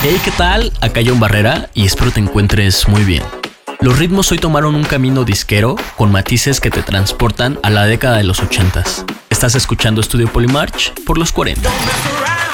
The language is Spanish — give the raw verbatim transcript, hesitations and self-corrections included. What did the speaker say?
Hey, ¿qué tal? Acá John Barrera y espero te encuentres muy bien. Los ritmos hoy tomaron un camino disquero con matices que te transportan a la década de los ochentas. Estás escuchando Estudio Polymarch por los cuarenta.